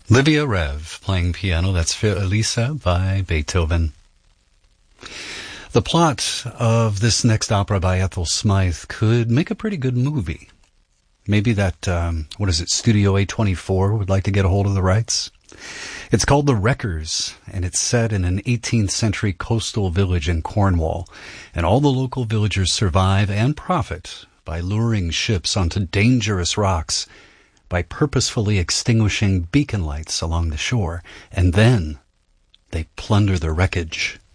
Livia Rev playing piano. That's Für Elisa by Beethoven. The plot of this next opera by Ethel Smythe could make a pretty good movie. Maybe that, Studio A24 would like to get a hold of the rights. It's called The Wreckers, and it's set in an 18th century coastal village in Cornwall, and all the local villagers survive and profit by luring ships onto dangerous rocks, by purposefully extinguishing beacon lights along the shore, and then they plunder the wreckage